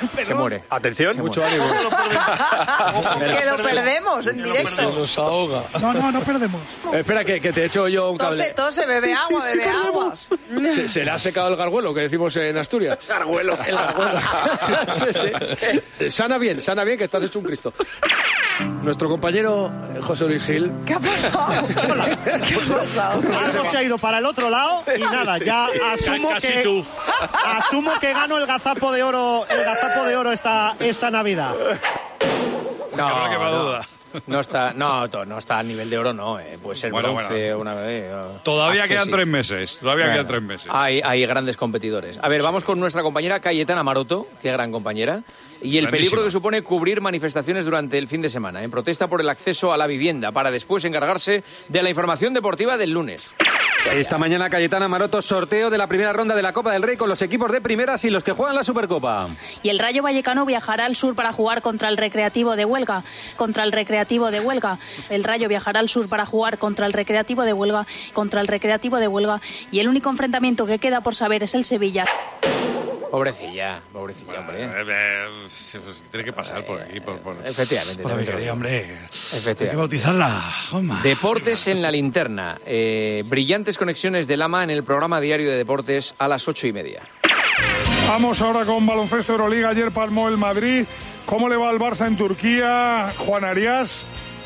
Se muere. Atención. Mucho ánimo. Que lo perdemos en directo. Se nos ahoga. No perdemos. Espera, que te echo yo un cable. Tose, bebe agua. Se le ha secado el garguelo, que decimos en Asturias. Garguelo. El garguelo. Sí. Sana bien, que estás hecho un Cristo. Nuestro compañero José Luis Gil. ¿Qué ha pasado? ¿Qué ha pasado? Algo se ha ido para el otro lado y nada, ya asumo que gano el gazapo de oro esta Navidad. No está a nivel de oro, no. Puede ser bronce una vez. Todavía quedan 3 meses. Hay grandes competidores. A ver, vamos con nuestra compañera Cayetana Maroto, qué gran compañera. Y el peligro que supone cubrir manifestaciones durante el fin de semana, en protesta por el acceso a la vivienda, para después encargarse de la información deportiva del lunes. Esta mañana Cayetana Maroto, sorteo de la primera ronda de la Copa del Rey con los equipos de primeras y los que juegan la Supercopa. Y el Rayo Vallecano viajará al sur para jugar contra el Recreativo de Huelga. El Rayo viajará al sur para jugar contra el Recreativo de Huelga. Y el único enfrentamiento que queda por saber es el Sevilla. Pobrecilla, hombre. Tiene que pasar por aquí. Efectivamente. Por la vicaría, hombre. Efectivamente. Hay que bautizarla. Deportes en la linterna. Brillantes conexiones de Lama en el programa diario de deportes a las 8:30. Vamos ahora con baloncesto Euroliga. Ayer palmó el Madrid. ¿Cómo le va al Barça en Turquía? Juan Arias.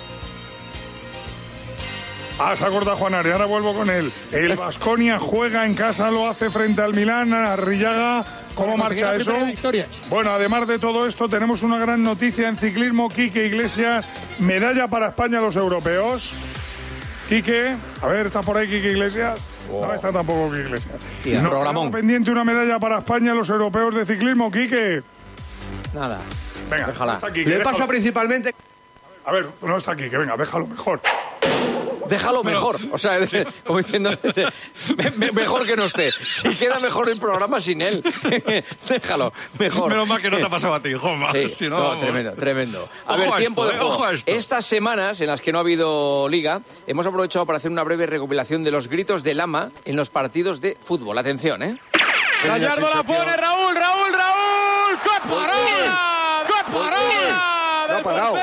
Se ha cortado Juan Arias, ahora vuelvo con él. El Baskonia juega en casa, lo hace frente al Milán. Arrillaga, ¿cómo marcha eso? Bueno, además de todo esto, tenemos una gran noticia en ciclismo. Quique Iglesias, medalla para España a los europeos. Quique, a ver, ¿está por ahí Quique Iglesias? No está tampoco Quique Iglesias. Y el programón. Pendiente una medalla para España a los europeos de ciclismo, Quique. Nada. Venga, déjala. Está Quique, Le paso principalmente... A ver, no está Quique, venga, déjalo mejor. Déjalo mejor, o sea, como diciendo, mejor que no esté. Si queda mejor el programa sin él, déjalo mejor. Menos mal que no te ha pasado a ti, Joma. Sí, si no, tremendo. A ojo ver, a tiempo esto, de juego. ojo a esto. Estas semanas en las que no ha habido liga, hemos aprovechado para hacer una breve recopilación de los gritos de Lama en los partidos de fútbol. Atención, Gallardo la pone, Raúl. ¡Qué parada! ¡Qué parada! No ha parado.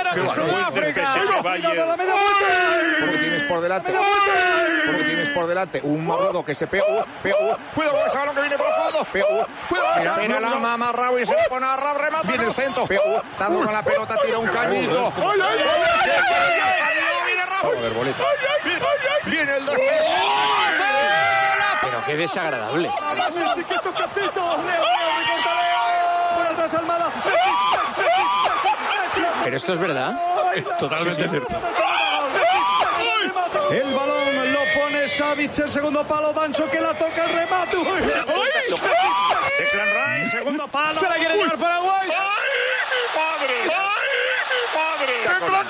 Porque tienes por delante un Marrudo que se pega. Cuidado con ese balón que viene por el fondo. Cuidado, mira la mamá Raúl y se pone a Raúl, remata. Viene el centro. Estando con la pelota, tira un cañito. Viene Raúl. Joder, bolita. Viene el despegue. Pero qué desagradable. Pero esto es verdad. Totalmente cierto. El balón lo pone Savic, el segundo palo, Dancho que la toca, el remate. Declan Rice, segundo palo. Se la quiere llevar Paraguay. ¡Ay, mi padre! ¡Declan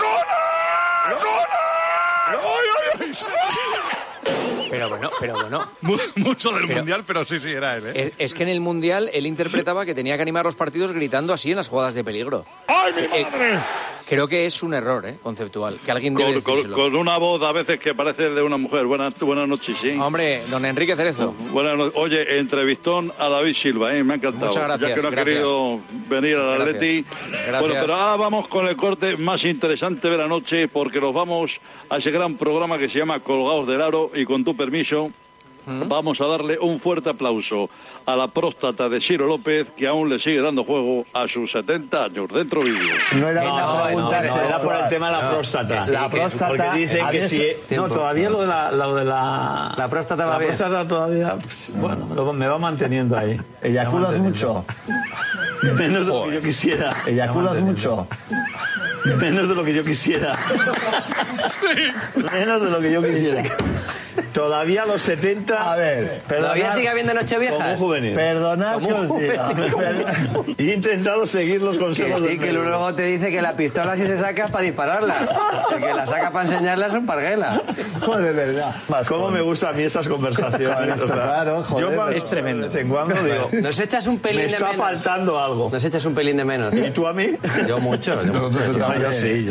Pero bueno. Mucho del Mundial, pero sí, era él, Es que en el Mundial él interpretaba que tenía que animar los partidos gritando así en las jugadas de peligro. ¡Ay, mi madre! Creo que es un error, conceptual. Que alguien debe decírselo. Con una voz a veces que parece de una mujer. Buenas noches, sí. Hombre, don Enrique Cerezo. Buenas noches. Oye, entrevistón a David Silva, me ha encantado. Muchas gracias. Ya que no ha querido venir al Atleti. Gracias. Bueno, pero ahora vamos con el corte más interesante de la noche, porque nos vamos a ese gran programa que se llama Colgados del Aro, y con tu permiso, vamos a darle un fuerte aplauso a la próstata de Ciro López, que aún le sigue dando juego a sus 70 años. Dentro vídeo. No era una pregunta, era por el tema de la próstata. La próstata. Porque dicen que sí. No, todavía lo de la... La próstata va bien. La próstata todavía, bueno, me va manteniendo ahí. ¿Eyaculas mucho? Menos de lo que yo quisiera. ¿Eyaculas mucho? Menos de lo que yo quisiera. Sí. Menos de lo que yo quisiera. Todavía a los 70... A ver. ¿Todavía sigue habiendo Nocheviejas? Como juvenil. Perdonad que os diga. Y he intentado seguir los consejos. Que sí, que luego te dice que la pistola si se saca es para dispararla. El que la saca para enseñarla es un parguela. Joder, de verdad. ¿Cómo me gustan a mí esas conversaciones? Claro, joder. Es tremendo. De vez en cuando digo... Nos echas un pelín de menos. Me está faltando algo. Nos echas un pelín de menos. ¿Y tú a mí? Yo mucho. Yo sí.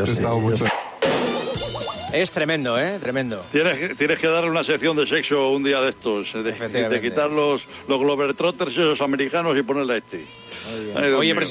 Es tremendo, tremendo. Tienes que darle una sección de sexo un día de estos, de quitar los Globetrotters esos americanos y ponerle a este. Oye,